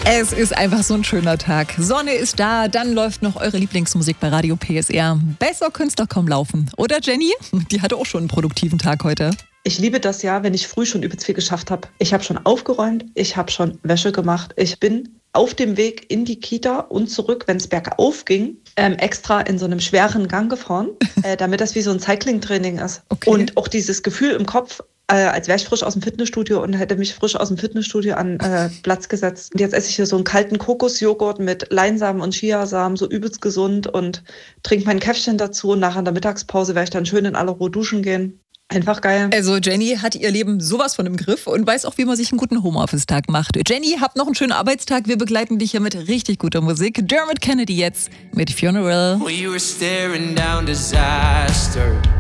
Es ist einfach so ein schöner Tag. Sonne ist da, dann läuft noch eure Lieblingsmusik bei Radio PSR. Besser könnte es doch kaum laufen. Oder Jenny? Die hatte auch schon einen produktiven Tag heute. Ich liebe das ja, wenn ich früh schon übelst viel geschafft habe. Ich habe schon aufgeräumt, ich habe schon Wäsche gemacht. Ich bin auf dem Weg in die Kita und zurück, wenn es bergauf ging, extra in so einem schweren Gang gefahren, damit das wie so ein Cycling-Training ist. Okay. Und auch dieses Gefühl im Kopf, als wäre ich frisch aus dem Fitnessstudio und hätte mich frisch aus dem Fitnessstudio an Platz gesetzt. Und jetzt esse ich hier so einen kalten Kokosjoghurt mit Leinsamen und Chiasamen, so übelst gesund, und trinke mein Käffchen dazu. Und nachher in der Mittagspause werde ich dann schön in aller Ruhe duschen gehen. Einfach geil. Also Jenny hat ihr Leben sowas von im Griff und weiß auch, wie man sich einen guten Homeoffice-Tag macht. Jenny, habt noch einen schönen Arbeitstag. Wir begleiten dich hier mit richtig guter Musik. Dermot Kennedy jetzt mit Funeral. Well, you were staring down disaster.